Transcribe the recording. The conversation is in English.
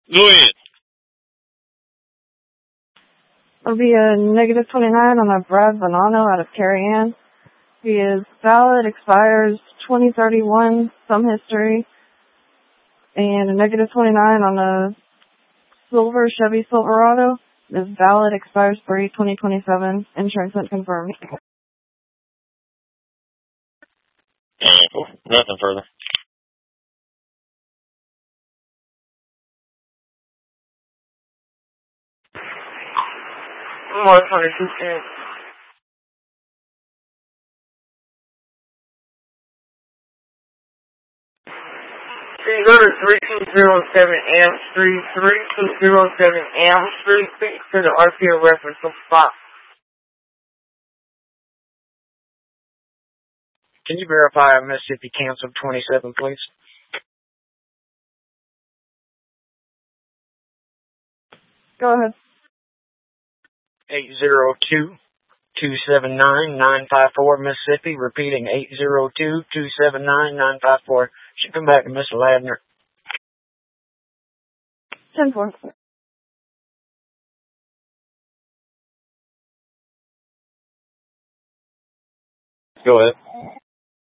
Go ahead. It'll be a negative 29 on a Brad Bonanno out of Carrie Ann. He is valid, expires 2031, some history. And a negative 29 on a silver Chevy Silverado is valid, expires 3/2027, insurance not confirmed. Nothing further. More 22 You go to 3207 Am Street, 3207 Am Street, speak to the RPO reference spot. Can you verify a Mississippi Council 27, please? Go ahead. 802-279-954 Mississippi. Repeating 802-279-954. Shipping back to Mr. Ladner. 10-4. Go ahead.